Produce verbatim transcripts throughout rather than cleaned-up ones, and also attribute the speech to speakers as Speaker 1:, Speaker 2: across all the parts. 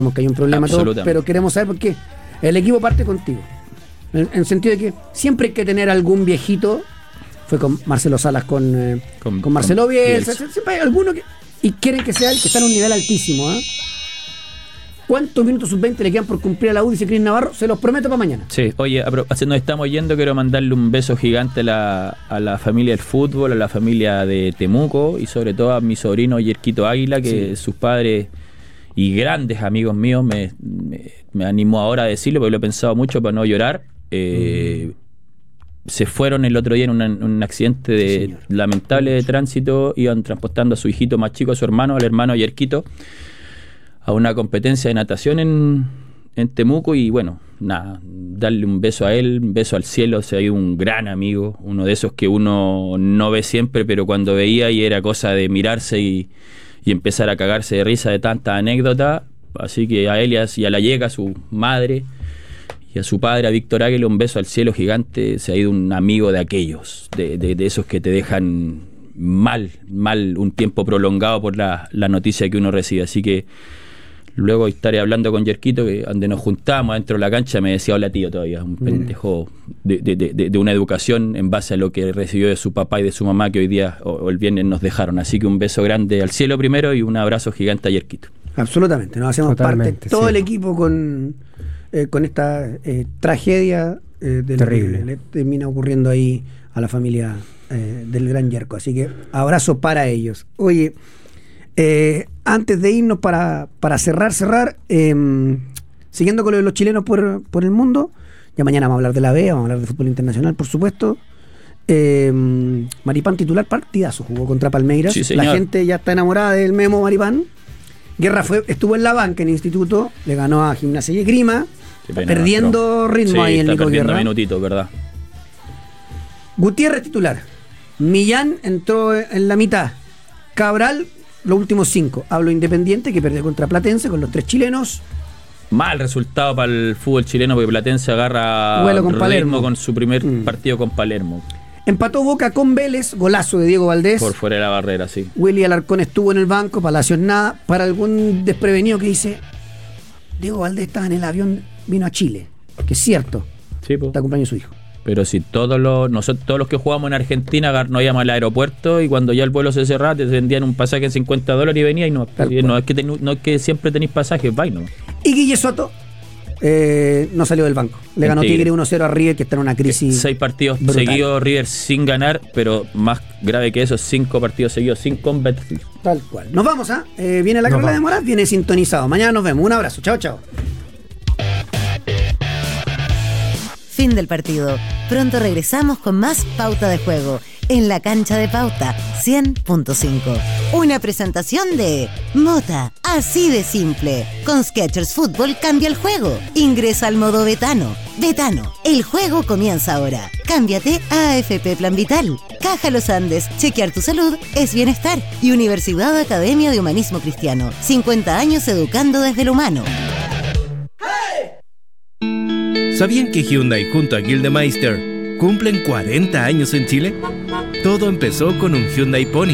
Speaker 1: que hay un problema todo, pero queremos saber por qué. El equipo parte contigo. En el sentido de que siempre hay que tener algún viejito. Fue con Marcelo Salas, con, eh, con, con Marcelo con Bielsa. Bielsa. Siempre hay alguno que. Y quieren que sea el que está en un nivel altísimo. ¿eh? ¿Cuántos minutos sub veinte le quedan por cumplir a la U? Dice Cris Navarro. Se los prometo para mañana.
Speaker 2: Sí, oye, nos estamos yendo. Quiero mandarle un beso gigante a la, a la familia del fútbol, a la familia de Temuco y sobre todo a mi sobrino Yerquito Águila, que sí. Sus padres y grandes amigos míos me, me, me animó ahora a decirlo porque lo he pensado mucho para no llorar. Eh, mm. Se fueron el otro día en una, un accidente de, sí, lamentable de tránsito. Iban transportando a su hijito más chico, a su hermano, al hermano Yerquito, a una competencia de natación en, en Temuco. Y bueno, nada, darle un beso a él, un beso al cielo. O sea, hay un gran amigo, uno de esos que uno no ve siempre, pero cuando veía y era cosa de mirarse y, y empezar a cagarse de risa de tanta anécdota. Así que a él y a, y a la Yeca, su madre, y a su padre, a Víctor Águila, un beso al cielo gigante. Se ha ido un amigo de aquellos, de, de, de esos que te dejan mal, mal un tiempo prolongado por la, la noticia que uno recibe. Así que luego estaré hablando con Yerquito, que donde nos juntamos dentro de la cancha, me decía hola tío todavía, un pendejo de, de, de, de una educación en base a lo que recibió de su papá y de su mamá, que hoy día o, o el viernes nos dejaron. Así que un beso grande al cielo primero y un abrazo gigante a Yerquito.
Speaker 1: Absolutamente, nos hacemos
Speaker 3: Totalmente,
Speaker 1: parte, todo
Speaker 3: sí.
Speaker 1: el equipo con, eh, con esta eh, tragedia eh, de terrible que le termina ocurriendo ahí a la familia eh, del gran Yerko. Así que abrazo para ellos. Oye, eh, antes de irnos para, para cerrar, cerrar, eh, siguiendo con lo de los chilenos por, por el mundo, ya mañana vamos a hablar de la B, vamos a hablar de fútbol internacional, por supuesto. Eh, Maripán titular, partidazo, jugó contra Palmeiras.
Speaker 2: Sí,
Speaker 1: la gente ya está enamorada del Memo Maripán. Guerra fue, estuvo en la banca en el instituto, le ganó a Gimnasia y Esgrima, perdiendo pero, ritmo sí, ahí en Nico Guerra.
Speaker 2: Minutitos, ¿verdad?
Speaker 1: Gutiérrez titular, Millán entró en la mitad, Cabral los últimos cinco. Hablo Independiente, que perdió contra Platense con los tres chilenos.
Speaker 2: Mal resultado para el fútbol chileno porque Platense agarra
Speaker 1: Vuelo con
Speaker 2: ritmo
Speaker 1: Palermo.
Speaker 2: Con su primer
Speaker 1: mm.
Speaker 2: partido con Palermo.
Speaker 1: Empató Boca con Vélez, golazo de Diego Valdés.
Speaker 2: Por fuera de la barrera, sí.
Speaker 1: Willy Alarcón estuvo en el banco, Palacios nada. Para algún desprevenido que dice, Diego Valdés estaba en el avión, vino a Chile. Que es cierto.
Speaker 2: Sí, po.
Speaker 1: Está cumpleaños su hijo.
Speaker 2: Pero si todos los nosotros todos los que jugamos en Argentina nos íbamos al aeropuerto y cuando ya el vuelo se cerraba te vendían un pasaje en cincuenta dólares y venía y no. No es que, ten, no es que siempre tenéis pasajes, vai, no.
Speaker 1: Y Guille Soto Eh, no salió del banco. Le ganó Tigre, Tigre uno cero a River, que está en una crisis.
Speaker 2: Seis partidos
Speaker 1: brutal.
Speaker 2: seguidos River sin ganar, pero más grave que eso, cinco partidos seguidos sin convertir.
Speaker 1: Tal cual. Nos vamos, ¿ah? ¿eh? Eh, viene la carrera de Morat, viene sintonizado. Mañana nos vemos. Un abrazo. Chao, chao.
Speaker 4: Fin del partido. Pronto regresamos con más Pauta de Juego en la cancha de Pauta cien punto cinco. Una presentación de Mota, así de simple. Con Skechers Fútbol cambia el juego. Ingresa al modo Betano. Betano, el juego comienza ahora. Cámbiate a A F P Plan Vital. Caja Los Andes, chequear tu salud es bienestar. Y Universidad Academia de Humanismo Cristiano, cincuenta años educando desde lo humano.
Speaker 5: ¿Sabían que Hyundai junto a Gildemeister cumplen cuarenta años en Chile? Todo empezó con un Hyundai Pony.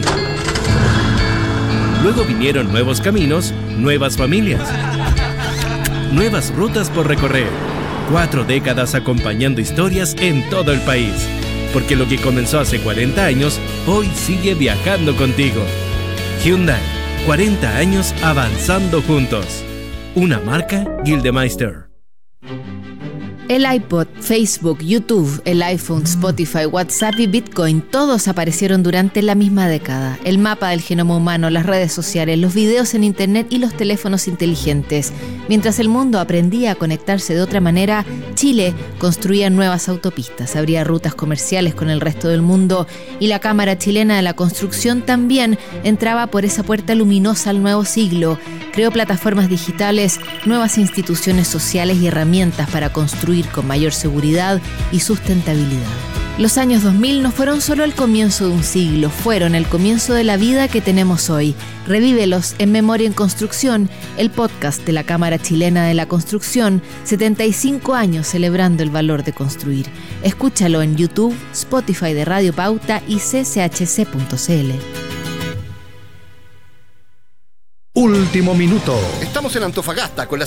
Speaker 5: Luego vinieron nuevos caminos, nuevas familias, nuevas rutas por recorrer. Cuatro décadas acompañando historias en todo el país. Porque lo que comenzó hace cuarenta años, hoy sigue viajando contigo. Hyundai, cuarenta años avanzando juntos. Una marca Gildemeister.
Speaker 6: El iPod, Facebook, YouTube, el iPhone, Spotify, WhatsApp y Bitcoin, todos aparecieron durante la misma década. El mapa del genoma humano, las redes sociales, los videos en internet y los teléfonos inteligentes. Mientras el mundo aprendía a conectarse de otra manera, Chile construía nuevas autopistas, abría rutas comerciales con el resto del mundo y la Cámara Chilena de la Construcción también entraba por esa puerta luminosa al nuevo siglo. Creó plataformas digitales, nuevas instituciones sociales y herramientas para construir con mayor seguridad y sustentabilidad. Los años dos mil no fueron solo el comienzo de un siglo, fueron el comienzo de la vida que tenemos hoy. Revívelos en Memoria en Construcción, el podcast de la Cámara Chilena de la Construcción, setenta y cinco años celebrando el valor de construir. Escúchalo en YouTube, Spotify de Radio Pauta y c c h c punto c l.
Speaker 3: Último minuto.
Speaker 7: Estamos en Antofagasta con la